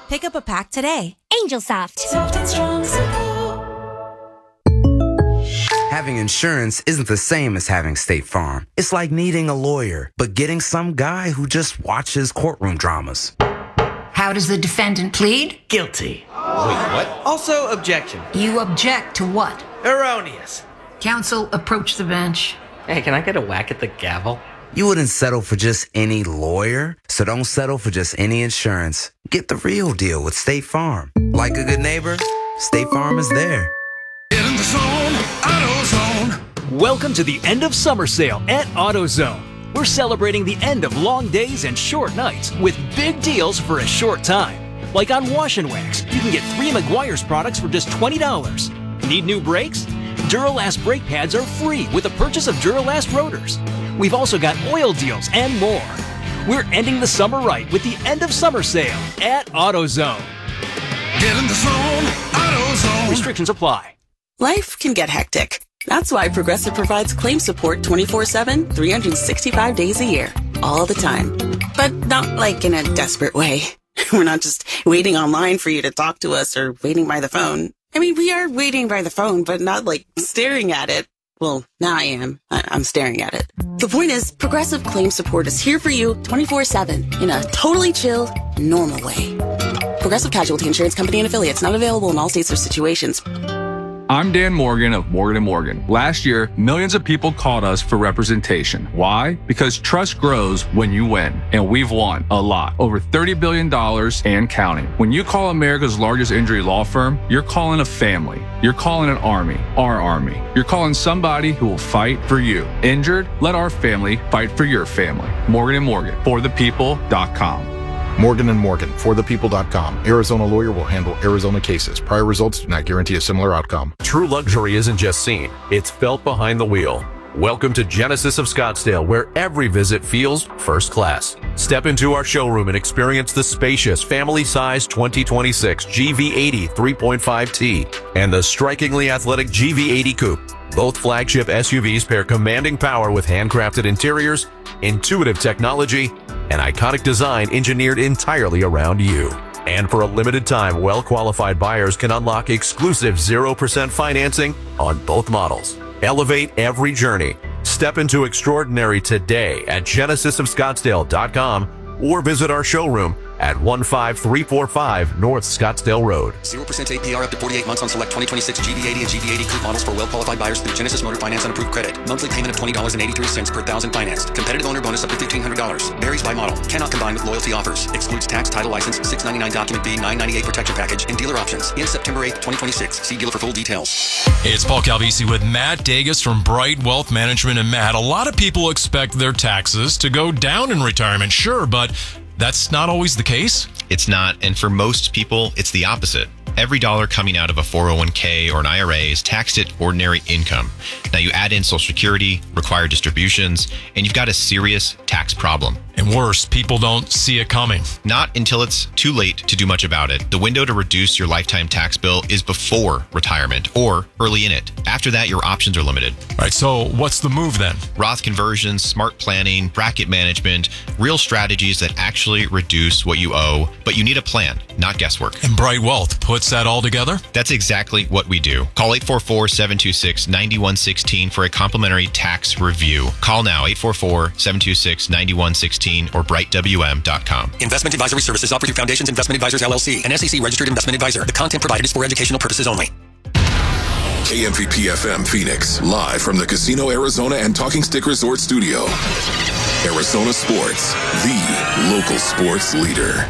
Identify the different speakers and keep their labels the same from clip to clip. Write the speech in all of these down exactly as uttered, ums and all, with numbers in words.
Speaker 1: Pick up a pack today.
Speaker 2: Angel Soft.
Speaker 3: Soft and strong support.
Speaker 4: Having insurance isn't the same as having State Farm. It's like needing a lawyer, but getting some guy who just watches courtroom dramas.
Speaker 5: How does the defendant plead?
Speaker 6: Guilty. Wait, what? Also, objection.
Speaker 5: You object to what?
Speaker 6: Erroneous.
Speaker 5: Counsel, approach the bench.
Speaker 6: Hey, can I get a whack at the gavel?
Speaker 4: You wouldn't settle for just any lawyer, so don't settle for just any insurance. Get the real deal with State Farm. Like a good neighbor, State Farm is there.
Speaker 7: Get in the zone, AutoZone.
Speaker 8: Welcome to the end of summer sale at AutoZone. We're celebrating the end of long days and short nights with big deals for a short time. Like on Wash and Wax, you can get three Meguiar's products for just twenty dollars. Need new brakes? Duralast brake pads are free with the purchase of Duralast rotors. We've also got oil deals and more. We're ending the summer right with the end of summer sale at AutoZone.
Speaker 7: Get in the zone, AutoZone.
Speaker 8: Restrictions apply.
Speaker 9: Life can get hectic. That's why Progressive provides claim support twenty-four seven, three hundred sixty-five days a year, all the time. But not like in a desperate way. We're not just waiting online for you to talk to us or waiting by the phone. I mean, we are waiting by the phone, but not like staring at it. Well, now I am. I- I'm staring at it. The point is, Progressive claim support is here for you twenty-four seven in a totally chill, normal way. Progressive Casualty Insurance Company and Affiliates, not available in all states or situations.
Speaker 10: I'm Dan Morgan of Morgan and Morgan. Last year, millions of people called us for representation. Why? Because trust grows when you win, and we've won a lot. Over thirty billion dollars and counting. When you call America's largest injury law firm, you're calling a family. You're calling an army, our army. You're calling somebody who will fight for you. Injured? Let our family fight for your family. Morgan and Morgan, for the people dot com.
Speaker 11: Morgan and Morgan, for the people dot com. Arizona lawyer will handle Arizona cases. Prior results do not guarantee a similar outcome.
Speaker 12: True luxury isn't just seen, it's felt behind the wheel. Welcome to Genesis of Scottsdale, where every visit feels first class. Step into our showroom and experience the spacious, family-sized twenty twenty-six G V eighty three point five T and the strikingly athletic G V eighty Coupe. Both flagship S U Vs pair commanding power with handcrafted interiors, intuitive technology, and iconic design engineered entirely around you. And for a limited time, well-qualified buyers can unlock exclusive zero percent financing on both models. Elevate every journey. Step into extraordinary today at genesis of scottsdale dot com or visit our showroom at one five three four five North Scottsdale Road.
Speaker 13: zero percent A P R up to forty-eight months on select twenty twenty-six G V eighty and G V eighty Coupe models for well-qualified buyers through Genesis Motor Finance on approved credit. Monthly payment of twenty dollars and eighty-three cents per thousand financed. Competitive owner bonus up to fifteen hundred dollars. Varies by model. Cannot combine with loyalty offers. Excludes tax, title, license, six ninety-nine document B, nine ninety-eight protection package, and dealer options. In September eighth, twenty twenty-six. See dealer for full details.
Speaker 14: Hey, it's Paul Calvisi with Matt Dagas from Bright Wealth Management. And Matt, a lot of people expect their taxes to go down in retirement, sure, but that's not always the case.
Speaker 15: It's not, and for most people, it's the opposite. Every dollar coming out of a four oh one k or an I R A is taxed at ordinary income. Now you add in Social Security, required distributions, and you've got a serious tax problem.
Speaker 14: And worse, people don't see it coming.
Speaker 15: Not until it's too late to do much about it. The window to reduce your lifetime tax bill is before retirement or early in it. After that, your options are limited.
Speaker 14: All right, so what's the move then?
Speaker 15: Roth conversions, smart planning, bracket management, real strategies that actually reduce what you owe, but you need a plan, not guesswork.
Speaker 14: And Bright Wealth puts that all together?
Speaker 15: That's exactly what we do. Call eight four four, seven two six, nine one one six for a complimentary tax review. Call now, eight four four, seven two six, nine one one six or bright w m dot com.
Speaker 13: Investment advisory services offered through Foundations Investment Advisors, L L C, an S E C registered investment advisor. The content provided is for educational purposes only.
Speaker 7: K M V P F M Phoenix, live from the Casino Arizona and Talking Stick Resort Studio. Arizona Sports, the local sports leader.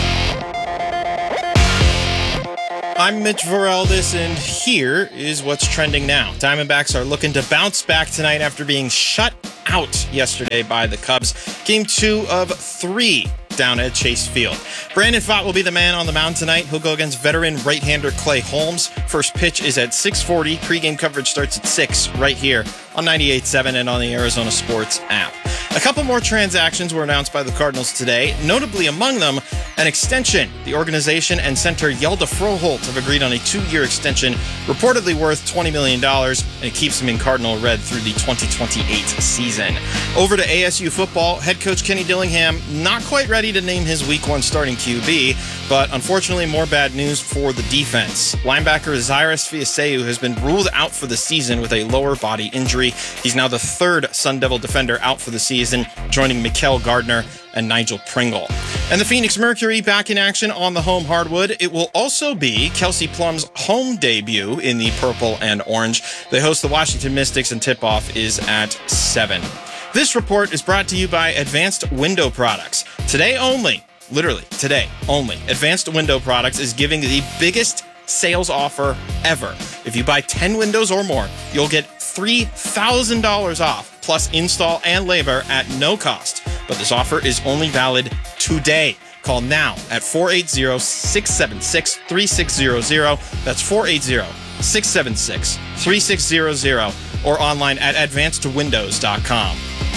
Speaker 16: I'm Mitch Vareldis, and here is what's trending now. Diamondbacks are looking to bounce back tonight after being shut out yesterday by the Cubs. Game two of three down at Chase Field. Brandon Pfaadt will be the man on the mound tonight. He'll go against veteran right-hander Clay Holmes. First pitch is at six forty. Pre-game coverage starts at six right here on ninety-eight point seven and on the Arizona Sports app. A couple more transactions were announced by the Cardinals today, notably among them an extension. The organization and center Yelda Froholt have agreed on a two-year extension, reportedly worth twenty million dollars, and it keeps him in Cardinal red through the twenty twenty-eight season. Over to A S U football, head coach Kenny Dillingham not quite ready to name his week one starting Q B, but unfortunately more bad news for the defense. Linebacker Zyrus Fiaseu has been ruled out for the season with a lower body injury. He's now the third Sun Devil defender out for the season, joining Mikael Gardner and Nigel Pringle. And the Phoenix Mercury back in action on the home hardwood. It will also be Kelsey Plum's home debut in the purple and orange. They host the Washington Mystics, and tip-off is at seven. This report is brought to you by Advanced Window Products. Today only, literally today only, Advanced Window Products is giving the biggest sales offer ever. If you buy ten windows or more, you'll get three thousand dollars off, plus install and labor at no cost. But this offer is only valid today. Call now at four eight zero, six seven six, three six zero zero. That's four eight zero, six seven six, three six zero zero, or online at advanced windows dot com.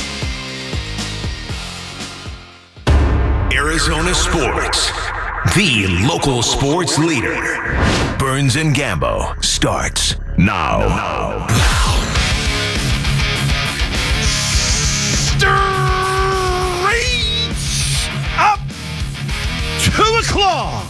Speaker 1: Arizona Sports, the local sports leader. Burns and Gambo starts now. now.
Speaker 2: Straight up two o'clock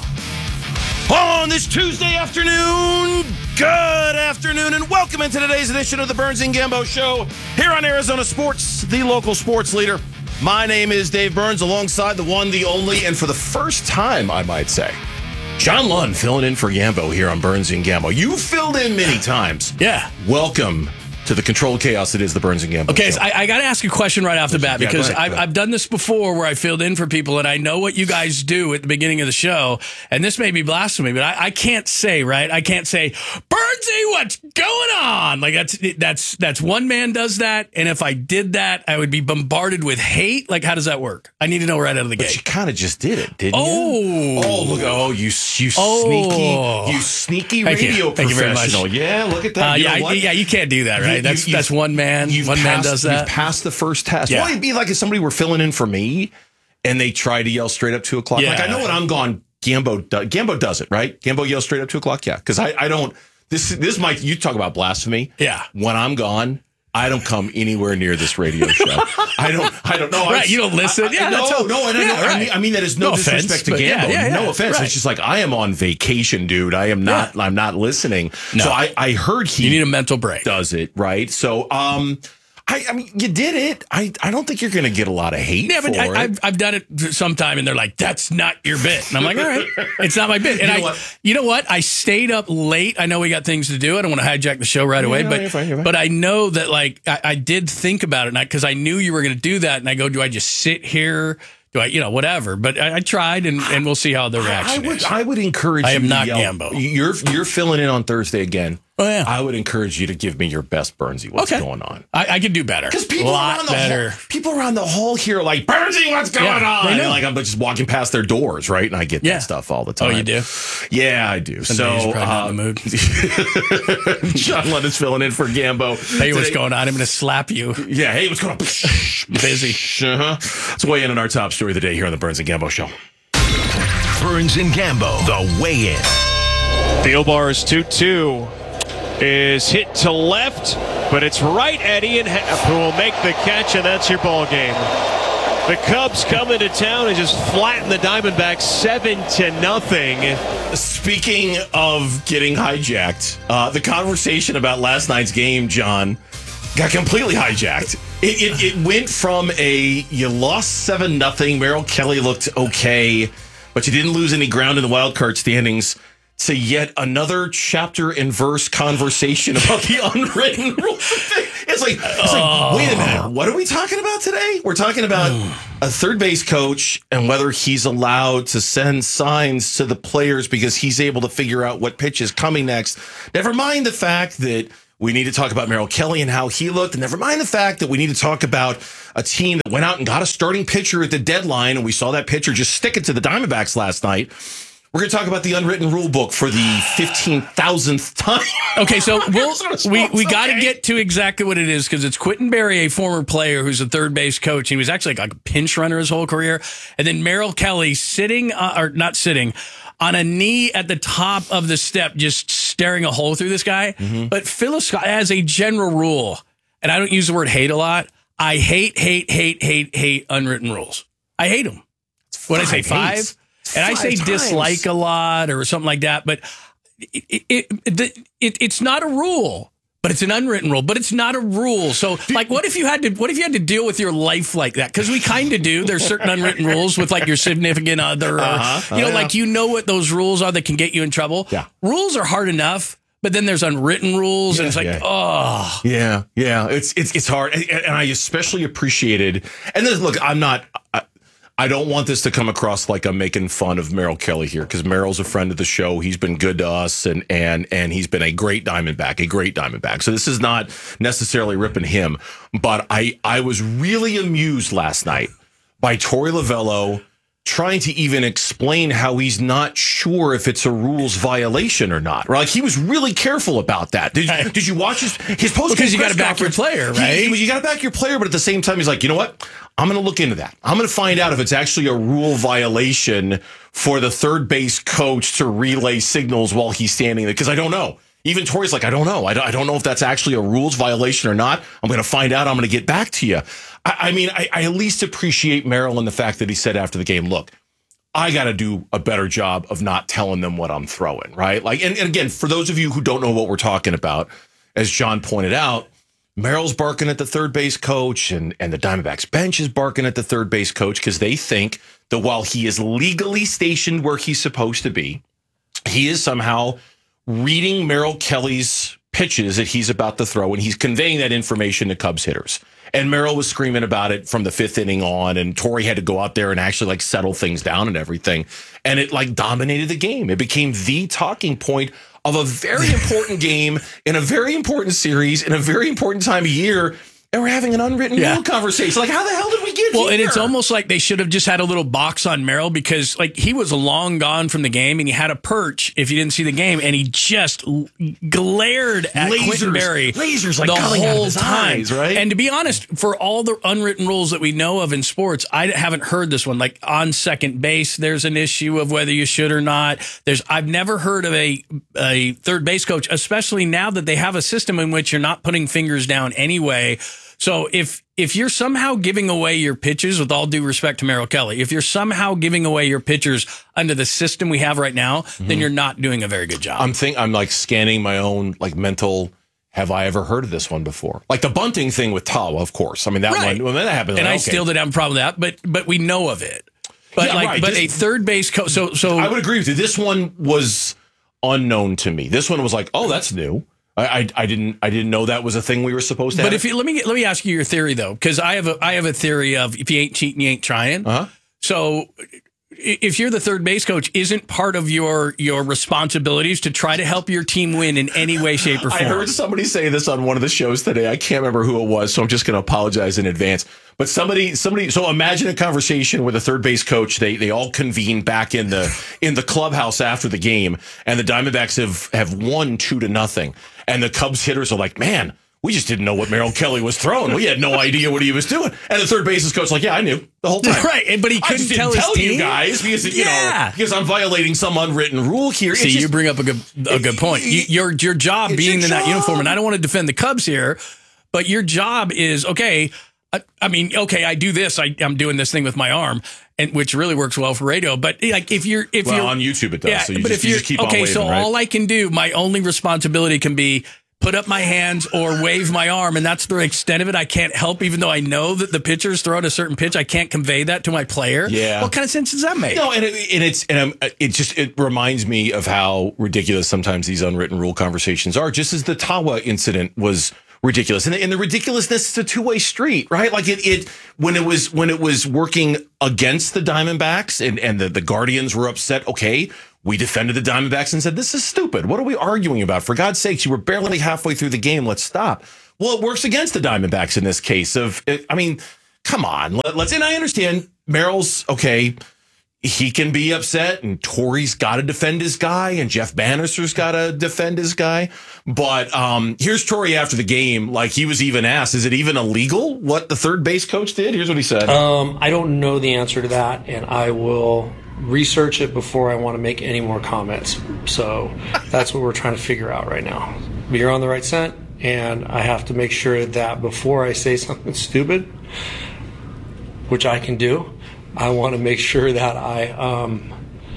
Speaker 2: on this Tuesday afternoon. Good afternoon and welcome into today's edition of the Burns and Gambo Show here on Arizona Sports, the local sports leader. My name is Dave Burns, alongside the one, the only, and for the first time, I might say, John Lund filling in for Gambo here on Burns and Gambo. You filled in many times.
Speaker 17: Yeah.
Speaker 2: Welcome to the controlled chaos that is the Burns and Gambo
Speaker 17: Okay,
Speaker 2: show.
Speaker 17: so I, I got to ask you a question right off the bat,
Speaker 2: Yeah,
Speaker 17: because
Speaker 2: go ahead,
Speaker 17: I've,
Speaker 2: go ahead.
Speaker 17: I've done this before where I filled in for people, and I know what you guys do at the beginning of the show, and this may be blasphemy, but I, I can't say, right? I can't say, Burnsy, what's going on? Like, that's that's that's one man does that, and if I did that, I would be bombarded with hate. Like, how does that work? I need to know right out of the
Speaker 2: But
Speaker 17: gate.
Speaker 2: you kind of just did it, didn't
Speaker 17: Oh.
Speaker 2: you? Oh, look! Oh, you, you
Speaker 17: Oh.
Speaker 2: sneaky, you sneaky
Speaker 17: Thank you.
Speaker 2: radio
Speaker 17: Thank you very much.
Speaker 2: professional. Yeah, look at that.
Speaker 17: Uh,
Speaker 2: You
Speaker 17: yeah,
Speaker 2: know
Speaker 17: I-
Speaker 2: what?
Speaker 17: yeah, you can't do that, right?
Speaker 2: You-
Speaker 17: that's
Speaker 2: you-
Speaker 17: that's one man.
Speaker 2: You've
Speaker 17: One man
Speaker 2: passed-
Speaker 17: does that.
Speaker 2: You've passed the first test.
Speaker 17: Yeah.
Speaker 2: Well, it'd be like if somebody were filling in for me and they try to yell straight up two o'clock.
Speaker 17: Yeah.
Speaker 2: Like, I know when I'm gone, Gambo, do, Gambo does it, right? Gambo yells straight up two o'clock. Yeah. Cause I, I don't, this, this might, you talk about blasphemy.
Speaker 17: Yeah.
Speaker 2: When I'm gone, I don't come anywhere near this radio show. I don't, I don't know.
Speaker 17: Right,
Speaker 2: I'm-
Speaker 17: you don't listen.
Speaker 2: I, I,
Speaker 17: Yeah,
Speaker 2: no,
Speaker 17: that's how-
Speaker 2: no, and I,
Speaker 17: yeah,
Speaker 2: know, I,
Speaker 17: right.
Speaker 2: mean, I mean, that is no,
Speaker 17: No offense,
Speaker 2: disrespect to
Speaker 17: but
Speaker 2: Gambo.
Speaker 17: yeah, yeah,
Speaker 2: no
Speaker 17: yeah,
Speaker 2: offense.
Speaker 17: right.
Speaker 2: It's just like, I am on vacation, dude. I am not, I'm not listening.
Speaker 17: No.
Speaker 2: So I, I heard he
Speaker 17: You need a mental break.
Speaker 2: does it, right? So, um, I, I mean, you did it. I, I don't think you're going to get a lot of hate
Speaker 17: Yeah,
Speaker 2: for
Speaker 17: but I,
Speaker 2: it.
Speaker 17: I've, I've done it sometime, and they're like, "That's not your bit," and I'm like, "All right, it's not my bit." And
Speaker 2: You know
Speaker 17: I,
Speaker 2: what?
Speaker 17: you know what? I stayed up late. I know we got things to do. I don't want to hijack the show right away,
Speaker 2: no,
Speaker 17: but
Speaker 2: you're fine, you're fine.
Speaker 17: but I know that like I, I did think about it, because I knew you were going to do that, and I go, "Do I just sit here? Do I, you know, whatever?" But I, I tried, and, and we'll see how the
Speaker 2: I
Speaker 17: reaction
Speaker 2: would,
Speaker 17: is.
Speaker 2: I would encourage
Speaker 17: I
Speaker 2: you
Speaker 17: am
Speaker 2: to
Speaker 17: not
Speaker 2: yell-
Speaker 17: Gambo.
Speaker 2: You're, you're filling in on Thursday again.
Speaker 17: Oh yeah.
Speaker 2: I would encourage you to give me your best, Burnsy. What's
Speaker 17: Okay.
Speaker 2: going on?
Speaker 17: I, I could do better.
Speaker 2: Because people
Speaker 17: a lot
Speaker 2: around the
Speaker 17: better.
Speaker 2: hall, people around the hall here are like, Burnsy, what's going
Speaker 17: Yeah,
Speaker 2: on?
Speaker 17: they know.
Speaker 2: And like I'm just walking past their doors, right? And I get
Speaker 17: Yeah.
Speaker 2: that stuff all the
Speaker 17: Oh,
Speaker 2: time.
Speaker 17: you do?
Speaker 2: Yeah, I do.
Speaker 17: Sunday,
Speaker 2: so
Speaker 17: he's probably not in the
Speaker 2: uh, John London's filling in for Gambo.
Speaker 17: Tell you what's
Speaker 2: Today-
Speaker 17: going on. I'm going to slap you.
Speaker 2: Yeah, hey, what's going on?
Speaker 17: Busy.
Speaker 2: Uh-huh. Let's weigh in on our top story of the day here on the Burns and Gambo Show.
Speaker 1: Burns and Gambo, the weigh-in.
Speaker 18: Theobar's two two is hit to left, but it's right at Ian Happ, who will make the catch, and that's your ball game. The Cubs come into town and just flatten the Diamondbacks seven to nothing.
Speaker 2: Speaking of getting hijacked, uh, the conversation about last night's game, John, got completely hijacked. It, it, it went from a you lost seven nothing. Merrill Kelly looked okay, but you didn't lose any ground in the wild card standings, to yet another chapter and verse conversation about the unwritten rule. It's like, it's like, wait a minute, what are we talking about today? We're talking about a third base coach and whether he's allowed to send signs to the players because he's able to figure out what pitch is coming next. Never mind the fact that we need to talk about Merrill Kelly and how he looked. And never mind the fact that we need to talk about a team that went out and got a starting pitcher at the deadline. And we saw that pitcher just stick it to the Diamondbacks last night. We're going to talk about the unwritten rule book for the fifteen thousandth time.
Speaker 17: Okay, so we'll, we we got to
Speaker 2: okay.
Speaker 17: get to exactly what it is because it's Quentin Berry, a former player who's a third base coach. He was actually like a pinch runner his whole career. And then Merrill Kelly sitting, uh, or not sitting, on a knee at the top of the step, just staring a hole through this guy. Mm-hmm. But Phyllis Scott, as a general rule, and I don't use the word hate a lot, I hate, hate, hate, hate, hate unwritten rules. I hate them. What did I say, five?
Speaker 2: Hates.
Speaker 17: And I say
Speaker 2: times.
Speaker 17: dislike a lot or something like that, but it, it, it, it it's not a rule, but it's an unwritten rule, but it's not a rule. So like, what if you had to, what if you had to deal with your life like that? Cause we kind of do. There's certain unwritten rules with like your significant other, or,
Speaker 2: uh-huh.
Speaker 17: you know,
Speaker 2: oh, yeah.
Speaker 17: like, you know what those rules are that can get you in trouble.
Speaker 2: Yeah.
Speaker 17: Rules are hard enough, but then there's unwritten rules, yeah, and it's like, yeah. oh,
Speaker 2: yeah, yeah, it's it's it's hard, and, and I especially appreciated. And then look, I'm not. I, I don't want this to come across like I'm making fun of Merrill Kelly here, because Merrill's a friend of the show. He's been good to us, and and and he's been a great Diamondback, a great Diamondback. So this is not necessarily ripping him, but I I was really amused last night by Torey Lovullo trying to even explain how he's not sure if it's a rules violation or not. Right? Like, he was really careful about that. Did you, did you watch his his post?
Speaker 17: Because you got to back your player, right?
Speaker 2: He, he, you got to back your player, but at the same time, he's like, you know what? I'm going to look into that. I'm going to find out if it's actually a rule violation for the third base coach to relay signals while he's standing there, because I don't know. Even Torey's like, I don't know. I don't, I don't know if that's actually a rules violation or not. I'm going to find out. I'm going to get back to you. I, I mean, I, I at least appreciate Merrill and the fact that he said after the game, look, I got to do a better job of not telling them what I'm throwing, right? Like, and, and again, for those of you who don't know what we're talking about, as John pointed out, Merrill's barking at the third base coach, and, and the Diamondbacks bench is barking at the third base coach because they think that while he is legally stationed where he's supposed to be, he is somehow reading Merrill Kelly's pitches that he's about to throw, and he's conveying that information to Cubs hitters. And Merrill was screaming about it from the fifth inning on, and Torey had to go out there and actually like settle things down and everything. And it like dominated the game. It became the talking point of a very important game in a very important series in a very important time of year. And we're having an unwritten
Speaker 17: Yeah.
Speaker 2: rule conversation. Like, how the hell did we get
Speaker 17: Well,
Speaker 2: here?
Speaker 17: and it's almost like they should have just had a little box on Merrill, because like he was long gone from the game, and he had a perch if you didn't see the game, and he just l- glared at
Speaker 2: Lasers.
Speaker 17: Quentin Berry
Speaker 2: Lasers, like,
Speaker 17: the
Speaker 2: coming out of
Speaker 17: whole
Speaker 2: his
Speaker 17: time.
Speaker 2: eyes, right?
Speaker 17: And to be honest, for all the unwritten rules that we know of in sports, I haven't heard this one. Like on second base, there's an issue of whether you should or not. There's I've never heard of a a third base coach, especially now that they have a system in which you're not putting fingers down anyway. So if if you're somehow giving away your pitches, with all due respect to Merrill Kelly, if you're somehow giving away your pitchers under the system we have right now, mm-hmm. then you're not doing a very good job.
Speaker 2: I'm think I'm like scanning my own like mental. Have I ever heard of this one before? Like the bunting thing with Tawa, of course. I mean that
Speaker 17: right.
Speaker 2: one when that happened,
Speaker 17: and
Speaker 2: like,
Speaker 17: I
Speaker 2: okay.
Speaker 17: still didn't have a problem with that, but but we know of it. But
Speaker 2: Yeah,
Speaker 17: like,
Speaker 2: right.
Speaker 17: but
Speaker 2: This-
Speaker 17: a third base coach. So so
Speaker 2: I would agree with you. This one was unknown to me. This one was like, oh, that's new. I, I I didn't I didn't know that was a thing we were supposed to
Speaker 17: But
Speaker 2: have.
Speaker 17: if you let me let me ask you your theory though, because I have a I have a theory of if you ain't cheating, you ain't trying.
Speaker 2: Uh-huh.
Speaker 17: So if you're the third base coach, isn't part of your your responsibilities to try to help your team win in any way, shape, or form?
Speaker 2: I heard somebody say this on one of the shows today. I can't remember who it was, so I'm just going to apologize in advance. But somebody, somebody. So imagine a conversation with a third base coach. They they all convene back in the in the clubhouse after the game, and the Diamondbacks have have won two to nothing. And the Cubs hitters are like, man, we just didn't know what Merrill Kelly was throwing. We had no idea what he was doing. And the third base's coach like, yeah, I knew the whole time.
Speaker 17: Right, but he
Speaker 2: I
Speaker 17: couldn't
Speaker 2: just didn't
Speaker 17: tell his
Speaker 2: tell you
Speaker 17: team?
Speaker 2: guys because you
Speaker 17: Yeah.
Speaker 2: know because I'm violating some unwritten rule here. It's
Speaker 17: See,
Speaker 2: just-
Speaker 17: you bring up a good a good point. You, your your job
Speaker 2: It's
Speaker 17: being
Speaker 2: your
Speaker 17: in that
Speaker 2: job.
Speaker 17: uniform, and I don't want to defend the Cubs here, but your job is okay. I, I mean, okay, I do this. I, I'm doing this thing with my arm, and which really works well for radio. But like, if you're if
Speaker 2: well,
Speaker 17: you're
Speaker 2: on YouTube it does.
Speaker 17: yeah,
Speaker 2: so you
Speaker 17: but
Speaker 2: just,
Speaker 17: if
Speaker 2: you
Speaker 17: you're
Speaker 2: just keep on
Speaker 17: okay,
Speaker 2: waving,
Speaker 17: so
Speaker 2: right?
Speaker 17: all I can do, my only responsibility can be put up my hands or wave my arm, and that's the extent of it. I can't help, even though I know that the pitcher's throwing a certain pitch. I can't convey that to my player.
Speaker 2: Yeah.
Speaker 17: What kind of sense does that make?
Speaker 2: No, and it, and it's and um, it just it reminds me of how ridiculous sometimes these unwritten rule conversations are. Just as the Tawa incident was ridiculous, and the, and the ridiculousness is a two way street, right? Like it it when it was when it was working against the Diamondbacks, and and the, the Guardians were upset. Okay. We defended the Diamondbacks and said, this is stupid. What are we arguing about? For God's sakes, you were barely halfway through the game. Let's stop. Well, it works against the Diamondbacks in this case. Of, I mean, come on. Let, let's, and I understand Merrill's, okay, he can be upset, and Torrey's got to defend his guy, and Jeff Bannister's got to defend his guy. But um, here's Torrey after the game. Like, he was even asked, is it even illegal what the third base coach did? Here's what he said.
Speaker 19: Um, I don't know the answer to that, and I will research it before I want to make any more comments. So that's what we're trying to figure out right now. But you're on the right scent, and I have to make sure that before I say something stupid, which I can do, I want to make sure that I um,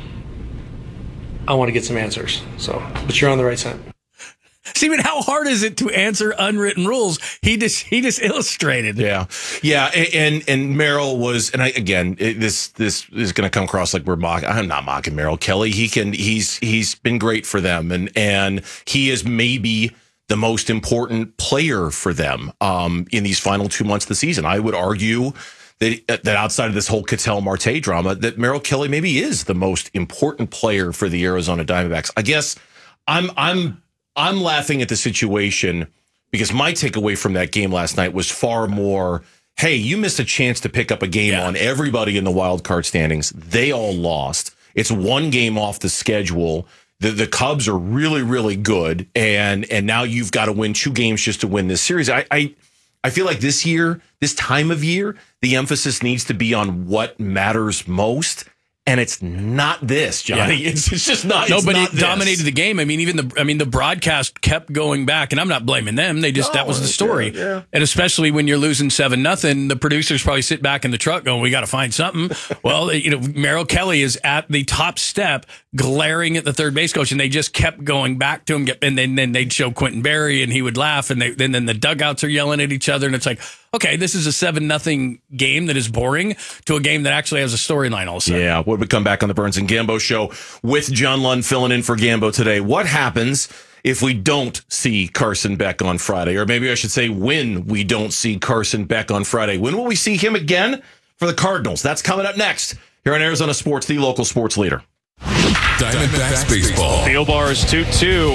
Speaker 19: I want to get some answers. So, but you're on the right scent.
Speaker 17: Steven, how hard is it to answer unwritten rules? He just he just illustrated.
Speaker 2: Yeah, yeah, and and Merrill was, and I again, it, this this is going to come across like we're mocking. I'm not mocking Merrill Kelly. He can he's he's been great for them, and and he is maybe the most important player for them um, in these final two months of the season. I would argue that that outside of this whole Ketel Marte drama, that Merrill Kelly maybe is the most important player for the Arizona Diamondbacks. I guess I'm I'm I'm laughing at the situation because my takeaway from that game last night was far more, hey, you missed a chance to pick up a game yeah. on everybody in the wild card standings. They all lost. It's one game off the schedule. The the Cubs are really, really good, and and now you've got to win two games just to win this series. I I, I feel like this year, this time of year, the emphasis needs to be on what matters most. And it's not this, Johnny. Yeah. It's, it's just not.
Speaker 17: No, but
Speaker 2: not
Speaker 17: it
Speaker 2: this.
Speaker 17: dominated the game. I mean, even the I mean the broadcast kept going back, and I'm not blaming them. They just no, that was the story. Yeah, yeah. And especially when you're losing seven nothing, the producers probably sit back in the truck going, "We got to find something." Well, you know, Merrill Kelly is at the top step, glaring at the third base coach, and they just kept going back to him. And then then they'd show Quentin Berry, and he would laugh, and they, then then the dugouts are yelling at each other, and it's like, okay, this is a seven nothing game that is boring to a game that actually has a storyline all of a sudden.
Speaker 2: Yeah, when we come back on the Burns and Gambo show with John Lund filling in for Gambo today. What happens if we don't see Carson Beck on Friday? Or maybe I should say when we don't see Carson Beck on Friday. When will we see him again for the Cardinals? That's coming up next here on Arizona Sports, the local sports leader.
Speaker 1: Diamondbacks baseball.
Speaker 18: Field bars two two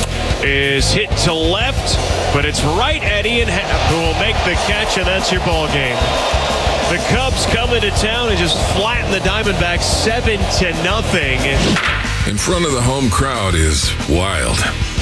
Speaker 18: is hit to left, but it's right at Ian Happ, who will make the catch, and that's your ball game. The Cubs come into town and just flatten the Diamondbacks seven to nothing.
Speaker 7: In front of the home crowd is wild.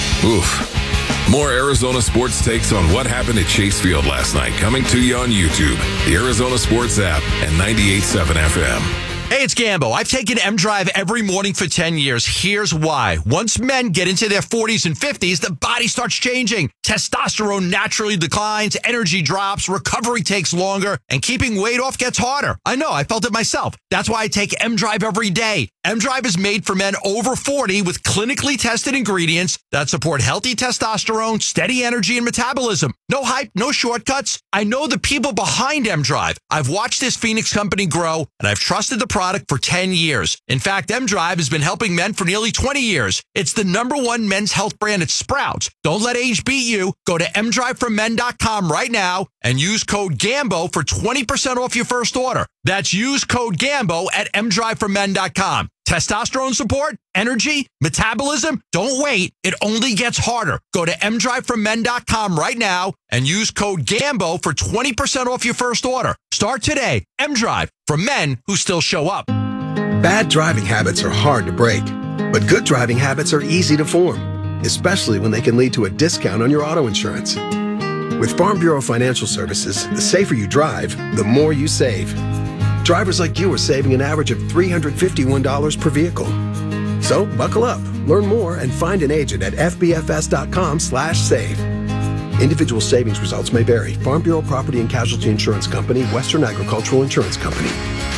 Speaker 7: Oof. More Arizona sports takes on what happened at Chase Field last night coming to you on YouTube, the Arizona Sports app, and ninety-eight point seven F M.
Speaker 20: Hey, it's Gambo. I've taken M-Drive every morning for ten years. Here's why. Once men get into their forties and fifties, the body starts changing. Testosterone naturally declines, energy drops, recovery takes longer, and keeping weight off gets harder. I know, I felt it myself. That's why I take M-Drive every day. M-Drive is made for men over forty with clinically tested ingredients that support healthy testosterone, steady energy, and metabolism. No hype, no shortcuts. I know the people behind M-Drive. I've watched this Phoenix company grow, and I've trusted the product for ten years. In fact, M-Drive has been helping men for nearly twenty years. It's the number one men's health brand at Sprouts. Don't let age beat you. Go to m drive for men dot com right now and use code GAMBO for twenty percent off your first order. That's use code GAMBO at m drive for men dot com. Testosterone support, energy, metabolism, don't wait. It only gets harder. Go to m drive for men dot com right now and use code GAMBO for twenty percent off your first order. Start today. M-Drive, for men who still show up.
Speaker 21: Bad driving habits are hard to break, but good driving habits are easy to form, especially when they can lead to a discount on your auto insurance. With Farm Bureau Financial Services, the safer you drive, the more you save. Drivers like you are saving an average of three hundred fifty-one dollars per vehicle. So buckle up, learn more, and find an agent at f b f s dot com slash save. Individual savings results may vary. Farm Bureau Property and Casualty Insurance Company, Western Agricultural Insurance Company.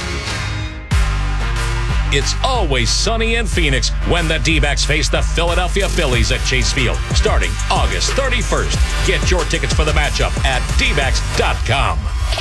Speaker 22: It's always sunny in Phoenix when the D-backs face the Philadelphia Phillies at Chase Field, starting August thirty-first. Get your tickets for the matchup at d backs dot com.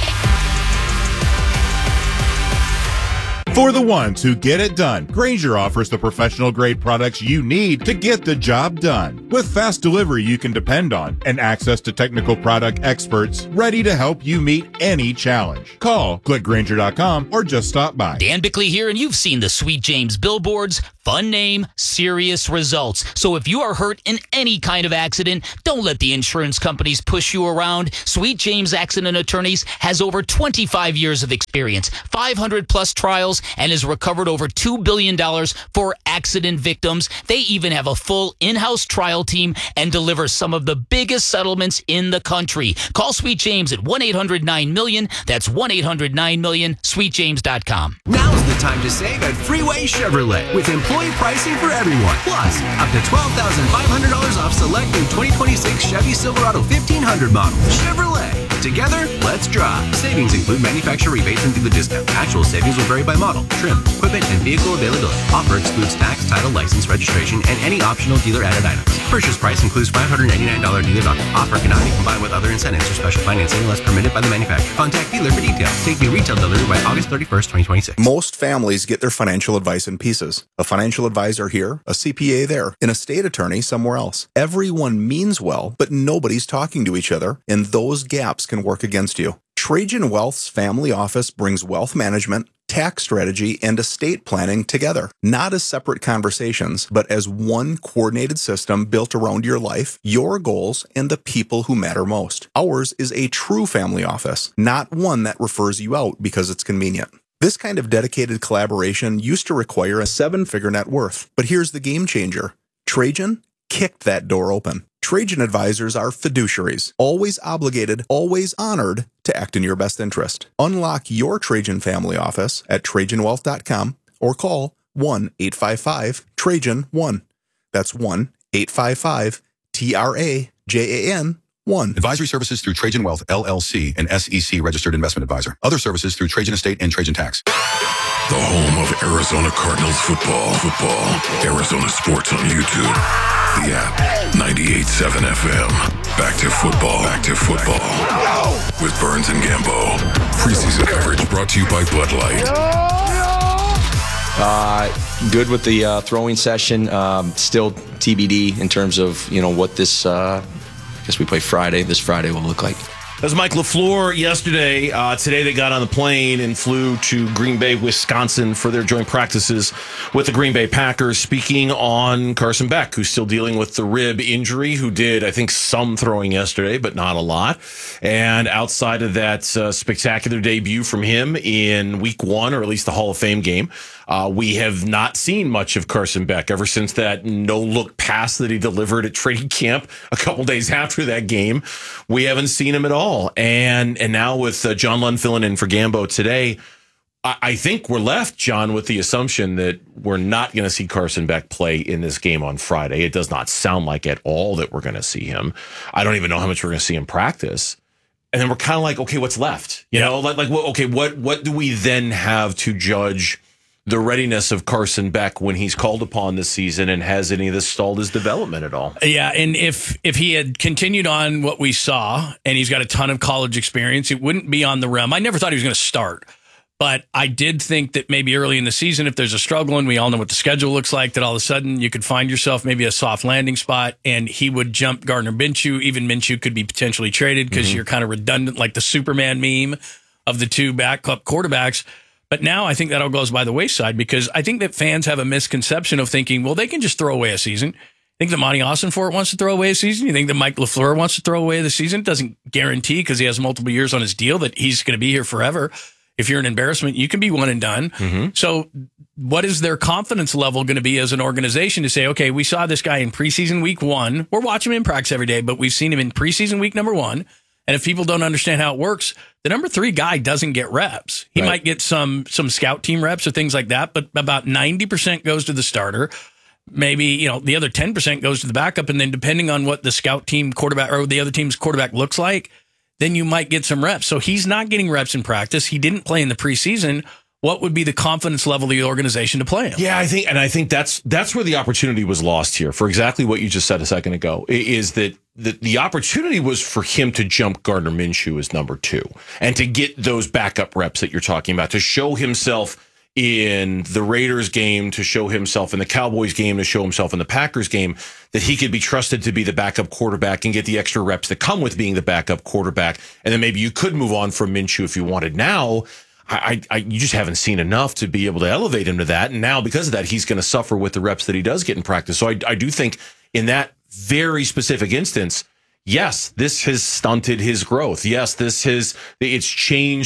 Speaker 23: For the ones who get it done, Grainger offers the professional-grade products you need to get the job done. With fast delivery you can depend on and access to technical product experts ready to help you meet any challenge. Call, click Grainger dot com, or just stop by.
Speaker 24: Dan Bickley here, and you've seen the Sweet James billboards. Fun name, serious results. So if you are hurt in any kind of accident, don't let the insurance companies push you around. Sweet James Accident Attorneys has over twenty-five years of experience, five hundred plus trials, and has recovered over two billion dollars for accident victims. They even have a full in-house trial team and deliver some of the biggest settlements in the country. Call Sweet James at one eight hundred nine million. That's one eight hundred nine million, sweet james dot com.
Speaker 3: Now's the time to save at Freeway Chevrolet with employee pricing for everyone. Plus, up to twelve thousand five hundred dollars off select new twenty twenty-six Chevy Silverado fifteen hundred model. Chevrolet. Together, let's drive. Savings include manufacturer rebates and dealer discount. Actual savings will vary by model, trim, equipment, and vehicle availability. Offer excludes tax, title, license, registration, and any optional dealer-added items. Purchase price includes five hundred ninety-nine dollars dealer docket. Offer cannot be combined with other incentives or special financing unless permitted by the manufacturer. Contact dealer for details. Take new retail delivery by August thirty-first, twenty twenty-six.
Speaker 4: Most families get their financial advice in pieces. A financial advisor here, a C P A there, an estate attorney somewhere else. Everyone means well, but nobody's talking to each other, and those gaps can work against you. Trajan Wealth's family office brings wealth management, tax strategy, and estate planning together, not as separate conversations, but as one coordinated system built around your life, your goals, and the people who matter most. Ours is a true family office, not one that refers you out because it's convenient. This kind of dedicated collaboration used to require a seven-figure net worth, but here's the game changer. Trajan kicked that door open. Trajan advisors are fiduciaries, always obligated, always honored to act in your best interest. Unlock your Trajan family office at trajan wealth dot com or call one eight five five Trajan one. That's one eight five five T R A J A N one.
Speaker 5: Advisory services through Trajan Wealth, L L C, an S E C registered investment advisor. Other services through Trajan Estate and Trajan Tax.
Speaker 7: The home of Arizona Cardinals football. Football. Arizona Sports on YouTube. The app. ninety-eight point seven F M. Back to football. Back to football. With Burns and Gambo. Preseason coverage brought to you by Bud Light.
Speaker 6: Uh, good with the uh, throwing session. Um, still T B D in terms of, you know, what this, uh, I guess we play Friday. This Friday will look like.
Speaker 2: That was Mike LaFleur yesterday. Uh, today they got on the plane and flew to Green Bay, Wisconsin for their joint practices with the Green Bay Packers. Speaking on Carson Beck, who's still dealing with the rib injury, who did, I think, some throwing yesterday, but not a lot. And outside of that uh, spectacular debut from him in week one, or at least the Hall of Fame game, Uh, we have not seen much of Carson Beck ever since that no-look pass that he delivered at training camp a couple days after that game. We haven't seen him at all. And and now with uh, John Lund filling in for Gambo today, I, I think we're left, John, with the assumption that we're not going to see Carson Beck play in this game on Friday. It does not sound like at all that we're going to see him. I don't even know how much we're going to see him practice. And then we're kind of like, okay, what's left? You know, like, like okay, what what do we then have to judge the readiness of Carson Beck when he's called upon this season, and has any of this stalled his development at all?
Speaker 17: Yeah, and if if he had continued on what we saw, and he's got a ton of college experience, it wouldn't be on the realm. I never thought he was going to start, but I did think that maybe early in the season, if there's a struggle, and we all know what the schedule looks like, that all of a sudden you could find yourself maybe a soft landing spot, and he would jump Gardner Minshew. Even Minshew could be potentially traded because mm-hmm. you're kind of redundant, like the Superman meme of the two backup quarterbacks. But now I think that all goes by the wayside, because I think that fans have a misconception of thinking, well, they can just throw away a season. I think that Monty Austinfort wants to throw away a season. You think that Mike LaFleur wants to throw away the season? It doesn't guarantee, because he has multiple years on his deal, that he's going to be here forever. If you're an embarrassment, you can be one and done. Mm-hmm. So what is their confidence level going to be as an organization to say, okay, we saw this guy in preseason week one. We're watching him in practice every day, but we've seen him in preseason week number one. And if people don't understand how it works, the number three guy doesn't get reps. He right. might get some some scout team reps or things like that, but about ninety percent goes to the starter. Maybe, you know, the other ten percent goes to the backup. And then depending on what the scout team quarterback or the other team's quarterback looks like, then you might get some reps. So he's not getting reps in practice. He didn't play in the preseason. What would be the confidence level of the organization to play him?
Speaker 2: Yeah, I think, and I think that's that's where the opportunity was lost here for exactly what you just said a second ago, is that the, the opportunity was for him to jump Gardner Minshew as number two and to get those backup reps that you're talking about, to show himself in the Raiders game, to show himself in the Cowboys game, to show himself in the Packers game, that he could be trusted to be the backup quarterback and get the extra reps that come with being the backup quarterback. And then maybe you could move on from Minshew if you wanted. Now, I, I, you just haven't seen enough to be able to elevate him to that. And now, because of that, he's going to suffer with the reps that he does get in practice. So I, I do think in that very specific instance, yes, this has stunted his growth. Yes, this has, it's changed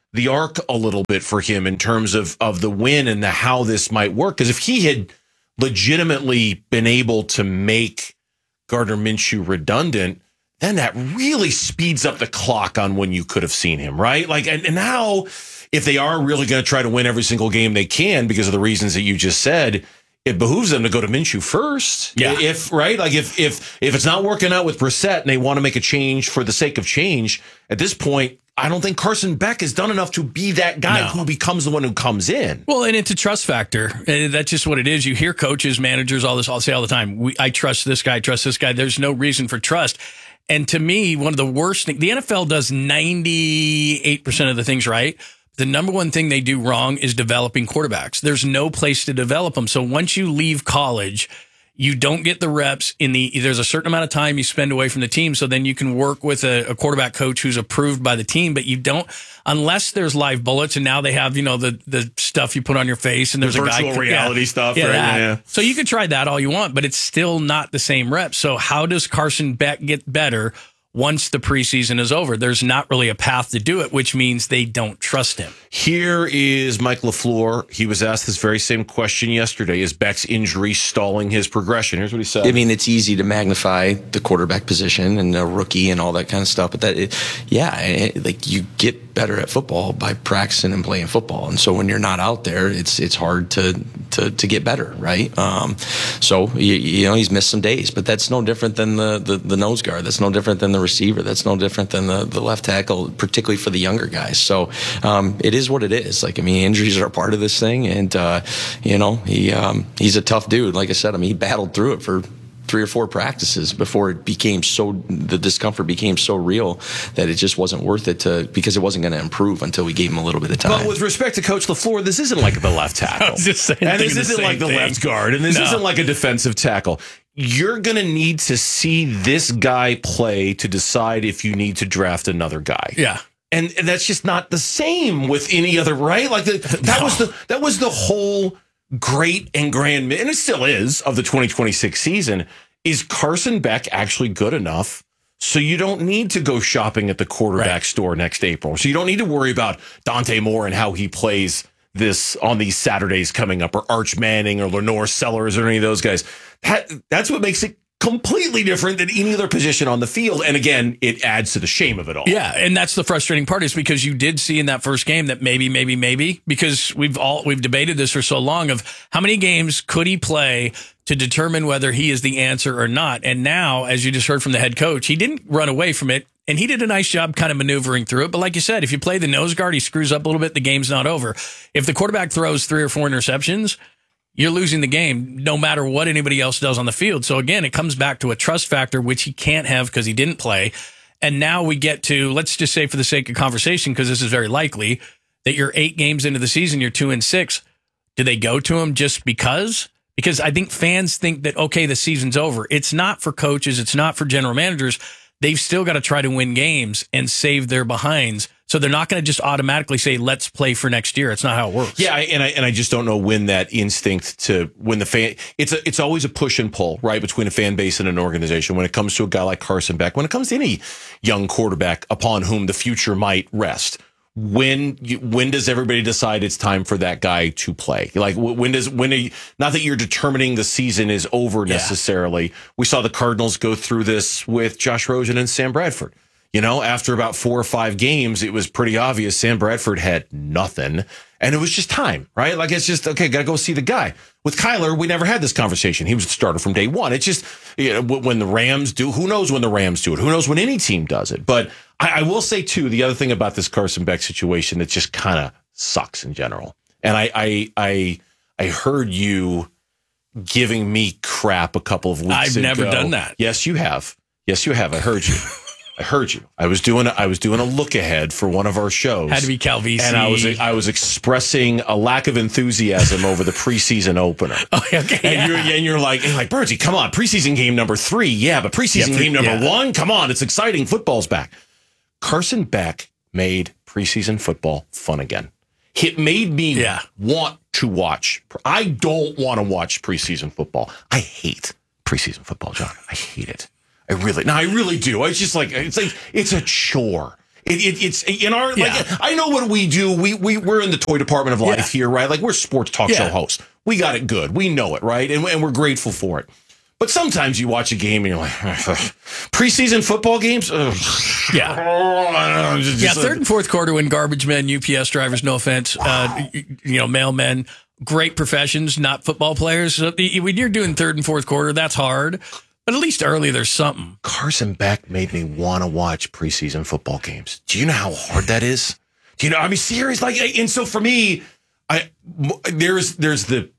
Speaker 2: the arc a little bit for him in terms of, of the win and the how this might work. Because if he had legitimately been able to make Gardner Minshew redundant, then that really speeds up the clock on when you could have seen him, right? Like, and, and now, if they are really going to try to win every single game they can because of the reasons that you just said, it behooves them to go to Minshew first.
Speaker 17: Yeah.
Speaker 2: If, right? Like, if, if, if it's not working out with Brissett and they want to make a change for the sake of change, at this point, I don't think Carson Beck has done enough to be that guy
Speaker 17: No.
Speaker 2: who becomes the one who comes in.
Speaker 17: Well, and it's a trust factor. Uh, That's just what it is. You hear coaches, managers, all this, I'll say all the time, we, I trust this guy, trust this guy. There's no reason for trust. And to me, one of the worst things, the N F L does ninety-eight percent of the things right. The number one thing they do wrong is developing quarterbacks. There's no place to develop them. So once you leave college, you don't get the reps in the, there's a certain amount of time you spend away from the team. So then you can work with a, a quarterback coach who's approved by the team, but you don't, unless there's live bullets and now they have, you know, the, the stuff you put on your face and there's
Speaker 2: The
Speaker 17: a guy.
Speaker 2: virtual reality stuff,
Speaker 17: yeah,
Speaker 2: right?
Speaker 17: that.
Speaker 2: Yeah.
Speaker 17: So you can try that all you want, but it's still not the same reps. So how does Carson Beck get better once the preseason is over? There's not really a path to do it, which means they don't trust him.
Speaker 2: Here is Mike LaFleur. He was asked this very same question yesterday. Is Beck's injury stalling his progression? Here's what he said.
Speaker 6: I mean, it's easy to magnify the quarterback position and a rookie and all that kind of stuff, but that, it, yeah, it, like you get better at football by practicing and playing football, and so when you're not out there, it's it's hard to to, to get better, right? Um, so you, you know he's missed some days, but that's no different than the, the the nose guard. That's no different than the receiver. That's no different than the the left tackle, particularly for the younger guys. So um, it is what it is. Like I mean, injuries are a part of this thing, and uh, you know he um, he's a tough dude. Like I said, I mean he battled through it for three or four practices before it became so, the discomfort became so real that it just wasn't worth it to, because it wasn't going to improve until we gave him a little bit of time.
Speaker 2: But with respect to Coach LaFleur, this isn't like the left tackle.
Speaker 17: I was just saying,
Speaker 2: and this
Speaker 17: thinking the
Speaker 2: isn't
Speaker 17: same
Speaker 2: like the
Speaker 17: thing.
Speaker 2: left guard, and this
Speaker 17: No.
Speaker 2: isn't like a defensive tackle. You're going to need to see this guy play to decide if you need to draft another guy.
Speaker 17: Yeah.
Speaker 2: And, and that's just not the same with any other, right? Like the, that
Speaker 17: No.
Speaker 2: was the that was the whole great and grand, and it still is, of the twenty twenty-six season. Is Carson Beck actually good enough so you don't need to go shopping at the quarterback
Speaker 17: Right.
Speaker 2: store next April? So you don't need to worry about Dante Moore and how he plays this on these Saturdays coming up, or Arch Manning or Lenore Sellers or any of those guys. That that's what makes it completely different than any other position on the field. And again, it adds to the shame of it all.
Speaker 17: Yeah, and that's the frustrating part, is because you did see in that first game that maybe, maybe, maybe, because we've all we've debated this for so long of how many games could he play to determine whether he is the answer or not. And now, as you just heard from the head coach, he didn't run away from it, and he did a nice job kind of maneuvering through it. But like you said, if you play the nose guard, he screws up a little bit, the game's not over. If the quarterback throws three or four interceptions, you're losing the game no matter what anybody else does on the field. So again, it comes back to a trust factor, which he can't have because he didn't play. And now we get to, let's just say for the sake of conversation, because this is very likely, that you're eight games into the season, you're two and six. Do they go to him just because? Because I think fans think that, okay, the season's over. It's not for coaches. It's not for general managers. They've still got to try to win games and save their behinds. So they're not going to just automatically say, let's play for next year. It's not how it works.
Speaker 2: Yeah, and I and I just don't know when that instinct to when the fan it's a, it's always a push and pull, right, between a fan base and an organization when it comes to a guy like Carson Beck, when it comes to any young quarterback upon whom the future might rest. When you, when does everybody decide it's time for that guy to play? Like when does when are you, not that you're determining the season is over necessarily. Yeah. We saw the Cardinals go through this with Josh Rosen and Sam Bradford. You know, after about four or five games, it was pretty obvious Sam Bradford had nothing. And it was just time, right? Like, it's just, okay, got to go see the guy. With Kyler, we never had this conversation. He was the starter from day one. It's just, you know, when the Rams do, who knows when the Rams do it? Who knows when any team does it? But I, I will say, too, the other thing about this Carson Beck situation that just kind of sucks in general. And I, I, I, I heard you giving me crap a couple of weeks
Speaker 17: I've
Speaker 2: ago.
Speaker 17: never done that.
Speaker 2: Yes, you have. Yes, you have. I heard you. I heard you. I was doing a, I was doing a look ahead for one of our shows.
Speaker 17: Had to be Calvisi.
Speaker 2: And I was I was expressing a lack of enthusiasm over the preseason opener.
Speaker 17: Oh, okay.
Speaker 2: And,
Speaker 17: Yeah.
Speaker 2: you're, and you're like, you're like, Birdsey, come on, preseason game number three. Yeah, but preseason
Speaker 17: Yeah,
Speaker 2: game number
Speaker 17: yeah.
Speaker 2: one, come on, it's exciting. Football's back. Carson Beck made preseason football fun again. It made me
Speaker 17: Yeah.
Speaker 2: want to watch. I don't want to watch preseason football. I hate preseason football, John. I hate it. I really, no, I really do. It's just like, it's like, it's a chore. It, it, it's in our
Speaker 17: Yeah.
Speaker 2: like. I know what we do. We we we're in the toy department of life
Speaker 17: Yeah.
Speaker 2: here, right? Like we're sports talk
Speaker 17: Yeah.
Speaker 2: show hosts. We got it good. We know it, right? And, and we're grateful for it. But sometimes you watch a game and you're like, preseason football games? Ugh.
Speaker 17: Yeah.
Speaker 2: Just-
Speaker 17: Yeah,
Speaker 2: just
Speaker 17: third
Speaker 2: like-
Speaker 17: and fourth quarter when garbage men, U P S drivers, no offense, uh, you know, mailmen, great professions, not football players. So when you're doing third and fourth quarter, that's hard. But at least early there's something.
Speaker 2: Carson Beck made me want to watch preseason football games. Do you know how hard that is? Do you know? I mean, serious. Like, and so for me, I there's there's the